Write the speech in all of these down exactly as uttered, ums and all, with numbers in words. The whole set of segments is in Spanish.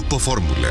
Grupo Fórmula.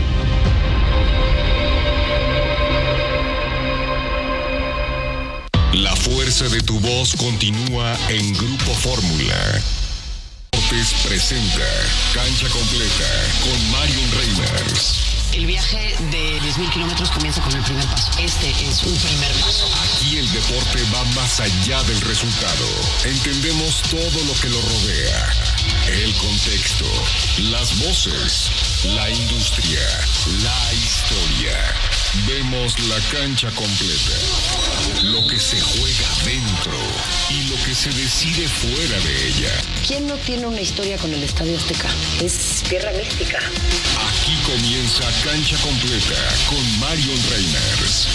La fuerza de tu voz continúa en Grupo Fórmula. Deportes presenta Cancha Completa con Marion Reimers. El viaje de diez mil kilómetros comienza con el primer paso. Este es un primer paso. Aquí el deporte va más allá del resultado. Entendemos todo lo que lo rodea. El contexto, las voces, la industria, la historia. Vemos la cancha completa. Lo que se juega dentro y lo que se decide fuera de ella. ¿Quién no tiene una historia con el Estadio Azteca? Es tierra mística. Aquí comienza Cancha Completa con Marion Reimers.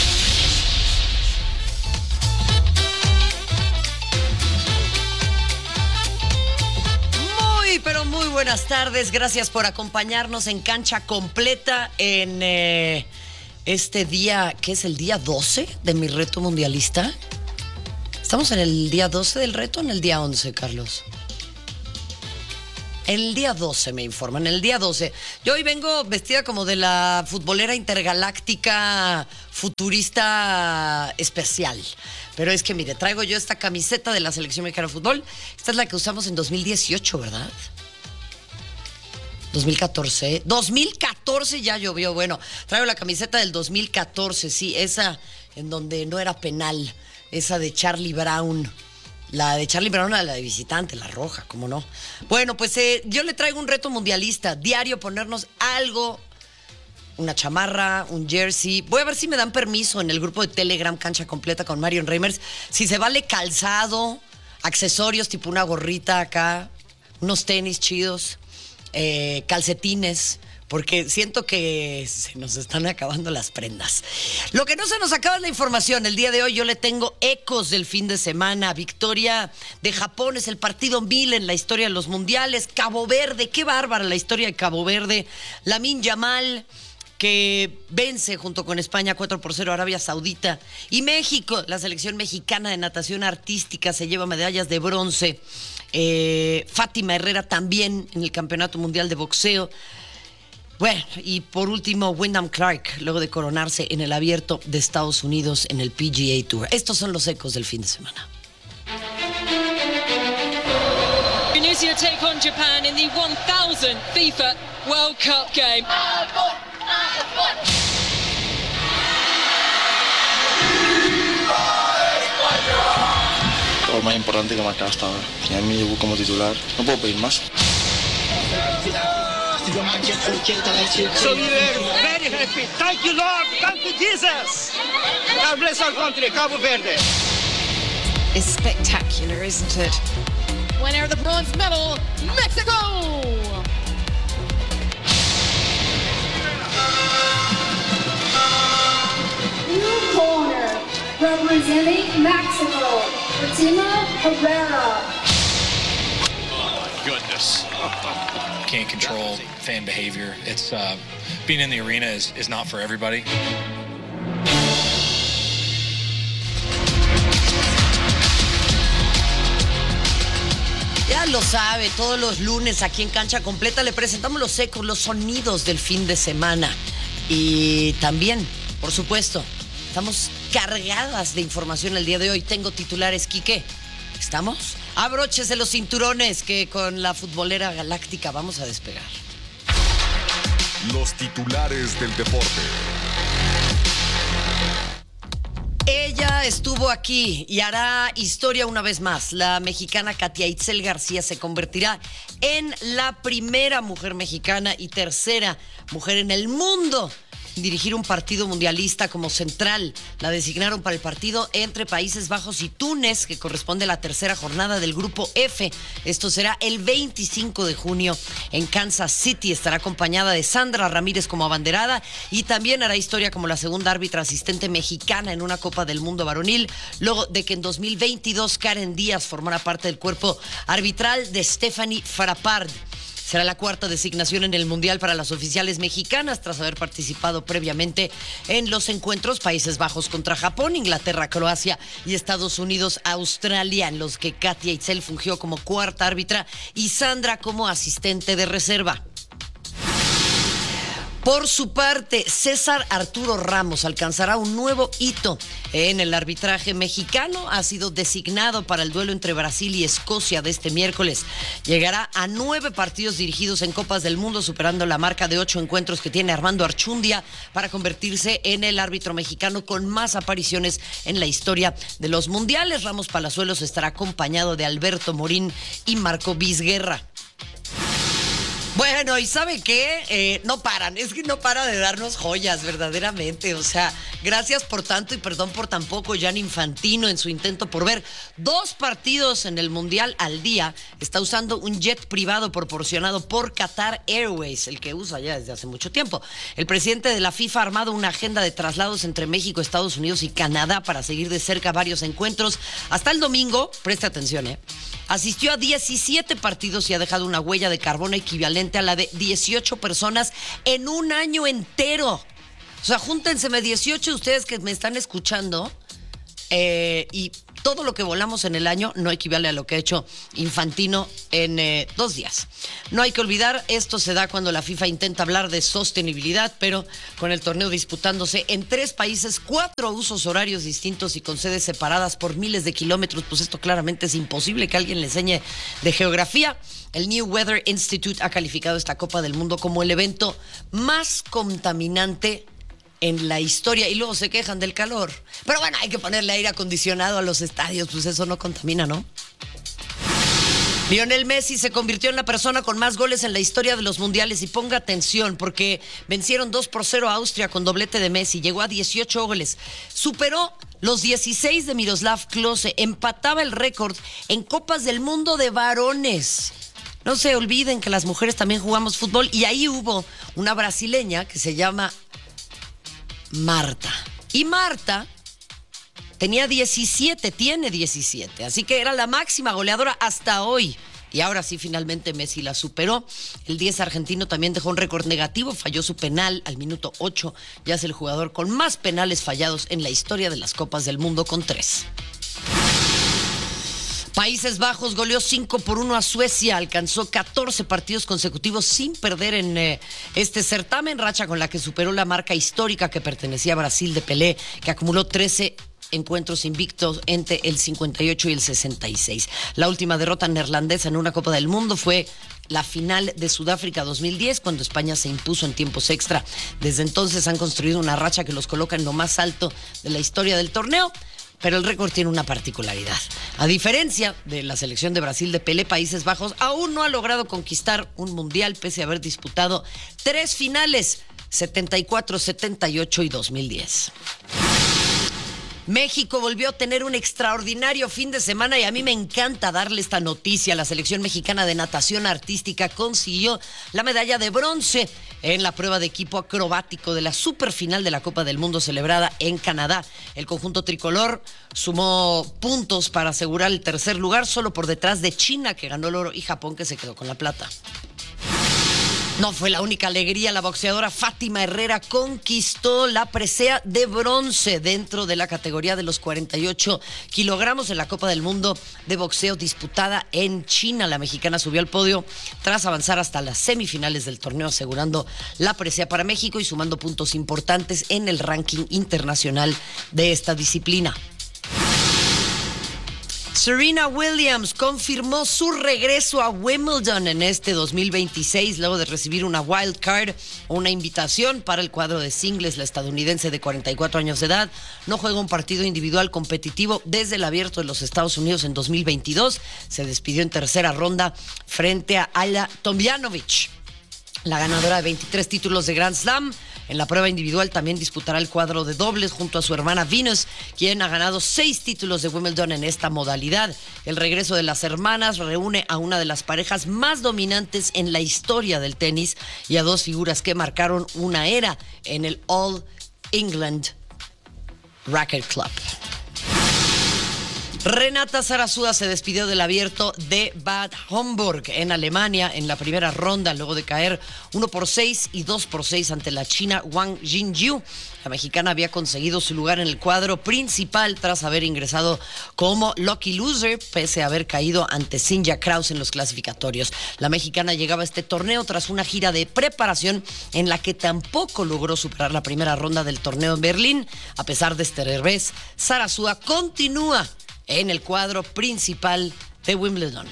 Muy, pero muy buenas tardes. Gracias por acompañarnos en Cancha Completa en eh, este día, que es el día doce de mi reto mundialista. ¿Estamos en el día doce del reto o en el día once, Carlos? El día doce me informan, el día doce. Yo hoy vengo vestida como de la futbolera intergaláctica futurista especial. Pero es que, mire, traigo yo esta camiseta de la Selección Mexicana de Fútbol. Esta es la que usamos en dos mil dieciocho, ¿verdad? dos mil catorce. dos mil catorce ya llovió. Bueno, traigo la camiseta del dos mil catorce, sí, esa en donde no era penal. Esa de Charlie Brown. La de Charlie Brown, la de visitante, la roja, ¿cómo no? Bueno, pues eh, yo le traigo un reto mundialista. Diario ponernos algo, una chamarra, un jersey. Voy a ver si me dan permiso en el grupo de Telegram Cancha Completa con Marion Reimers. Si se vale calzado, accesorios tipo una gorrita acá, unos tenis chidos, eh, calcetines. Porque siento que se nos están acabando las prendas. Lo que no se nos acaba es la información. El día de hoy yo le tengo ecos del fin de semana. Victoria de Japón, es el partido mil en la historia de los mundiales. Cabo Verde, qué bárbara la historia de Cabo Verde. Lamine Yamal, que vence junto con España cuatro por cero a Arabia Saudita. Y México, la selección mexicana de natación artística, se lleva medallas de bronce. Eh, Fátima Herrera también en el Campeonato Mundial de Boxeo. Bueno, y por último, Wyndham Clark, luego de coronarse en el Abierto de Estados Unidos en el P G A Tour. Estos son los ecos del fin de semana. Tunisia take on Japan in the one thousand FIFA World Cup game. Lo más importante que me marcado hasta ahora. Y a mí llegó como titular. No puedo pedir más. So we were very happy. Thank you, Lord. Thank you, Jesus. God bless our country, Cabo Verde. It's spectacular, isn't it? Winner of the bronze medal, Mexico! Blue corner, representing Mexico, Fatima Herrera. Oh my goodness. Can't control fan behavior. It's uh, being in the arena is, is not for everybody. Ya lo sabe, todos los lunes aquí en Cancha Completa le presentamos los ecos, los sonidos del fin de semana. Y también, por supuesto, estamos cargadas de información el día de hoy. Tengo titulares, Quique. ¿Estamos? Abróchese los cinturones que con la futbolera galáctica vamos a despegar. Los titulares del deporte. Ella estuvo aquí y hará historia una vez más. La mexicana Katia Itzel García se convertirá en la primera mujer mexicana y tercera mujer en el mundo en dirigir un partido mundialista como central. La designaron para el partido entre Países Bajos y Túnez, que corresponde a la tercera jornada del Grupo F. Esto será el veinticinco de junio en Kansas City. Estará acompañada de Sandra Ramírez como abanderada y también hará historia como la segunda árbitra asistente mexicana en una Copa del Mundo varonil, luego de que en dos mil veintidós Karen Díaz formara parte del cuerpo arbitral de Stephanie Frappard. Será la cuarta designación en el Mundial para las oficiales mexicanas, tras haber participado previamente en los encuentros Países Bajos contra Japón, Inglaterra, Croacia y Estados Unidos, Australia, en los que Katia Itzel fungió como cuarta árbitra y Sandra como asistente de reserva. Por su parte, César Arturo Ramos alcanzará un nuevo hito en el arbitraje mexicano. Ha sido designado para el duelo entre Brasil y Escocia de este miércoles. Llegará a nueve partidos dirigidos en Copas del Mundo, superando la marca de ocho encuentros que tiene Armando Archundia para convertirse en el árbitro mexicano con más apariciones en la historia de los mundiales. Ramos Palazuelos estará acompañado de Alberto Morín y Marco Vizguerra. Bueno, ¿y sabe qué? Eh, no paran, es que no para de darnos joyas, verdaderamente. O sea, gracias por tanto y perdón por tan poco. Gianni Infantino, en su intento por ver dos partidos en el Mundial al día, está usando un jet privado proporcionado por Qatar Airways, el que usa ya desde hace mucho tiempo. El presidente de la FIFA ha armado una agenda de traslados entre México, Estados Unidos y Canadá para seguir de cerca varios encuentros. Hasta el domingo, preste atención, ¿eh? Asistió a diecisiete partidos y ha dejado una huella de carbono equivalente a la de dieciocho personas en un año entero. O sea, júntenseme dieciocho de ustedes que me están escuchando eh, y todo lo que volamos en el año no equivale a lo que ha hecho Infantino en eh, dos días. No hay que olvidar, esto se da cuando la FIFA intenta hablar de sostenibilidad, pero con el torneo disputándose en tres países, cuatro usos horarios distintos y con sedes separadas por miles de kilómetros, pues esto claramente es imposible que alguien le enseñe de geografía. El New Weather Institute ha calificado esta Copa del Mundo como el evento más contaminante en la historia y luego se quejan del calor. Pero bueno, hay que ponerle aire acondicionado a los estadios, pues eso no contamina, ¿no? Lionel Messi se convirtió en la persona con más goles en la historia de los mundiales y ponga atención porque vencieron dos por cero a Austria con doblete de Messi, llegó a dieciocho goles, superó los dieciséis de Miroslav Klose, empataba el récord en Copas del Mundo de varones. No se olviden que las mujeres también jugamos fútbol y ahí hubo una brasileña que se llama Marta. Y Marta tenía diecisiete, tiene diecisiete, así que era la máxima goleadora hasta hoy. Y ahora sí, finalmente Messi la superó. El diez argentino también dejó un récord negativo, falló su penal al minuto ocho. Ya es el jugador con más penales fallados en la historia de las Copas del Mundo con tres. Países Bajos goleó cinco por uno a Suecia, alcanzó catorce partidos consecutivos sin perder en eh, este certamen, racha con la que superó la marca histórica que pertenecía a Brasil de Pelé, que acumuló trece encuentros invictos entre el cincuenta y ocho y el sesenta y seis. La última derrota neerlandesa en una Copa del Mundo fue la final de Sudáfrica dos mil diez, cuando España se impuso en tiempos extra. Desde entonces han construido una racha que los coloca en lo más alto de la historia del torneo. Pero el récord tiene una particularidad. A diferencia de la selección de Brasil de Pelé, Países Bajos aún no ha logrado conquistar un mundial pese a haber disputado tres finales, setenta y cuatro, setenta y ocho y dos mil diez. México volvió a tener un extraordinario fin de semana y a mí me encanta darle esta noticia. La selección mexicana de natación artística consiguió la medalla de bronce en la prueba de equipo acrobático de la superfinal de la Copa del Mundo celebrada en Canadá. El conjunto tricolor sumó puntos para asegurar el tercer lugar, solo por detrás de China, que ganó el oro, y Japón, que se quedó con la plata. No fue la única alegría. La boxeadora Fátima Herrera conquistó la presea de bronce dentro de la categoría de los cuarenta y ocho kilogramos en la Copa del Mundo de boxeo disputada en China. La mexicana subió al podio tras avanzar hasta las semifinales del torneo, asegurando la presea para México y sumando puntos importantes en el ranking internacional de esta disciplina. Serena Williams confirmó su regreso a Wimbledon en este dos mil veintiséis luego de recibir una wild card o una invitación para el cuadro de singles. La estadounidense de cuarenta y cuatro años de edad no juega un partido individual competitivo desde el Abierto de los Estados Unidos en dos mil veintidós. Se despidió en tercera ronda frente a Ajla Tomljanovic, la ganadora de veintitrés títulos de Grand Slam. En la prueba individual también disputará el cuadro de dobles junto a su hermana Venus, quien ha ganado seis títulos de Wimbledon en esta modalidad. El regreso de las hermanas reúne a una de las parejas más dominantes en la historia del tenis y a dos figuras que marcaron una era en el All England Racquet Club. Renata Zarazúa se despidió del abierto de Bad Homburg en Alemania en la primera ronda, luego de caer uno por seis y dos por seis ante la china Wang Jingyu. La mexicana había conseguido su lugar en el cuadro principal tras haber ingresado como lucky loser, pese a haber caído ante Sinja Kraus en los clasificatorios. La mexicana llegaba a este torneo tras una gira de preparación en la que tampoco logró superar la primera ronda del torneo en Berlín. A pesar de este revés, Zarazúa continúa en el cuadro principal de Wimbledon.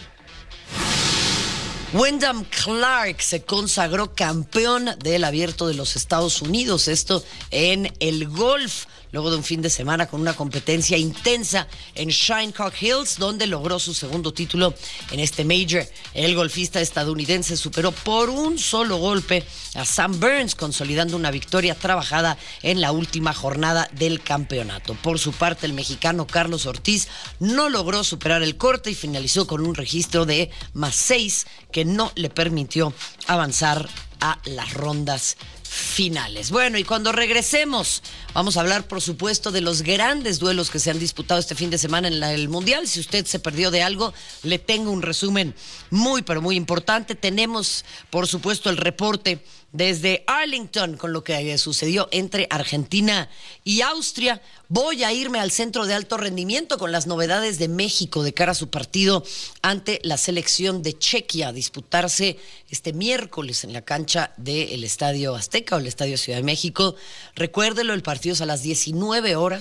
Wyndham Clark se consagró campeón del Abierto de los Estados Unidos, esto en el golf, luego de un fin de semana con una competencia intensa en Shinnecock Hills, donde logró su segundo título en este major. El golfista estadounidense superó por un solo golpe a Sam Burns, consolidando una victoria trabajada en la última jornada del campeonato. Por su parte, el mexicano Carlos Ortiz no logró superar el corte y finalizó con un registro de más seis que no le permitió avanzar a las rondas finales. Bueno, y cuando regresemos, vamos a hablar, por supuesto, de los grandes duelos que se han disputado este fin de semana en la, el Mundial. Si usted se perdió de algo, le tengo un resumen muy, pero muy importante. Tenemos, por supuesto, el reporte desde Arlington con lo que sucedió entre Argentina y Austria. Voy a irme al centro de alto rendimiento con las novedades de México de cara a su partido ante la selección de Chequia, a disputarse este miércoles en la cancha del Estadio Azteca o el Estadio Ciudad de México. Recuérdelo, el partido es a las diecinueve horas.